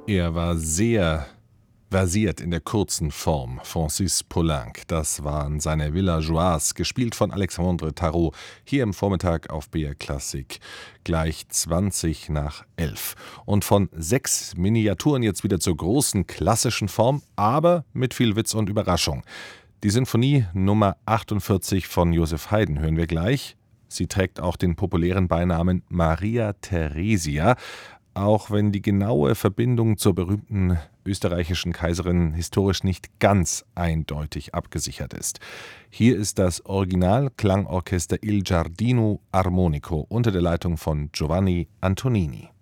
Er war sehr versiert in der kurzen Form. Francis Poulenc, das waren seine Villageoise, gespielt von Alexandre Tarot, hier im Vormittag auf BR Klassik, gleich 20 nach 11. Und von 6 Miniaturen jetzt wieder zur großen klassischen Form, aber mit viel Witz und Überraschung. Die Sinfonie Nummer 48 von Joseph Haydn hören wir gleich. Sie trägt auch den populären Beinamen Maria Theresia, auch wenn die genaue Verbindung zur berühmten österreichischen Kaiserin historisch nicht ganz eindeutig abgesichert ist. Hier ist das Original-Klangorchester Il Giardino Armonico unter der Leitung von Giovanni Antonini.